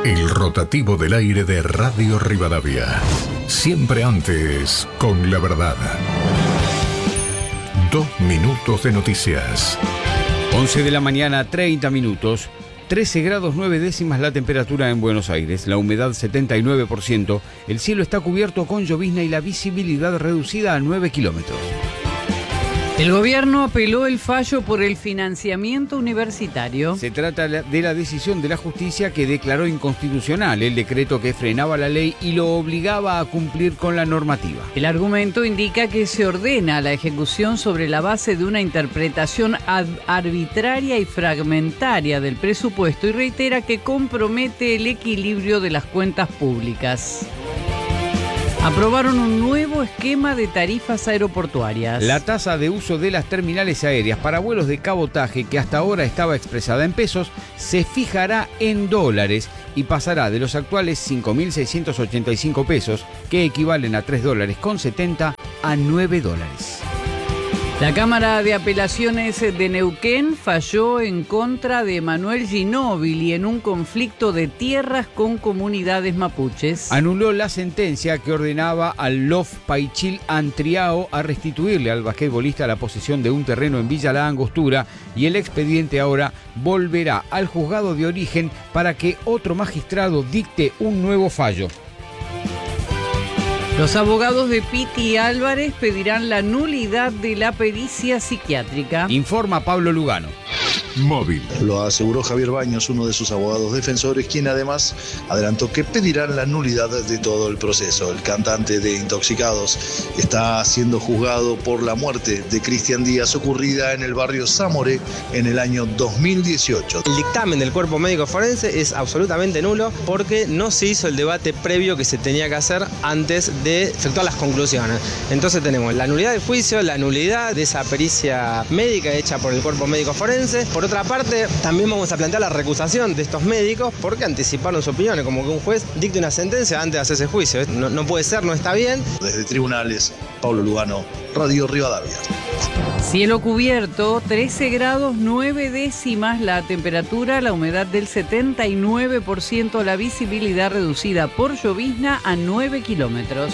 El rotativo del aire de Radio Rivadavia. Siempre antes, con la verdad. 2 minutos de noticias. 11 de la mañana, 30 minutos. 13 grados 9 décimas la temperatura en Buenos Aires, la humedad 79%, el cielo está cubierto con llovizna y la visibilidad reducida a 9 kilómetros. El gobierno apeló el fallo por el financiamiento universitario. Se trata de la decisión de la justicia que declaró inconstitucional el decreto que frenaba la ley y lo obligaba a cumplir con la normativa. El argumento indica que se ordena la ejecución sobre la base de una interpretación arbitraria y fragmentaria del presupuesto y reitera que compromete el equilibrio de las cuentas públicas. Aprobaron un nuevo esquema de tarifas aeroportuarias. La tasa de uso de las terminales aéreas para vuelos de cabotaje, que hasta ahora estaba expresada en pesos, se fijará en dólares y pasará de los actuales 5.685 pesos, que equivalen a $3.70, a $9. La Cámara de Apelaciones de Neuquén falló en contra de Manuel Ginóbili en un conflicto de tierras con comunidades mapuches. Anuló la sentencia que ordenaba al LOF Paichil Antriao a restituirle al basquetbolista la posesión de un terreno en Villa La Angostura, y el expediente ahora volverá al juzgado de origen para que otro magistrado dicte un nuevo fallo. Los abogados de Piti Álvarez pedirán la nulidad de la pericia psiquiátrica. Informa Pablo Lugano. Móvil. Lo aseguró Javier Baños, uno de sus abogados defensores, quien además adelantó que pedirán la nulidad de todo el proceso. El cantante de Intoxicados está siendo juzgado por la muerte de Cristian Díaz ocurrida en el barrio Zamoré en el año 2018. El dictamen del cuerpo médico forense es absolutamente nulo porque no se hizo el debate previo que se tenía que hacer antes de efectuar las conclusiones. Entonces tenemos la nulidad del juicio, la nulidad de esa pericia médica hecha por el cuerpo médico forense. Por otra parte, también vamos a plantear la recusación de estos médicos porque anticiparon sus opiniones, como que un juez dicte una sentencia antes de hacer ese juicio. No puede ser, no está bien. Desde tribunales, Pablo Lugano, Radio Rivadavia. Cielo cubierto, 13 grados 9 décimas la temperatura, la humedad del 79%, la visibilidad reducida por llovizna a 9 kilómetros.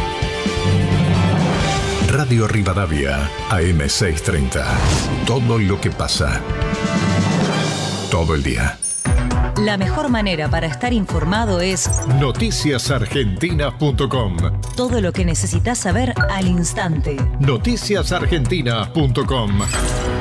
Radio Rivadavia, AM630. Todo lo que pasa. Todo el día. La mejor manera para estar informado es noticiasargentinas.com. todo lo que necesitas saber al instante. Noticiasargentinas.com.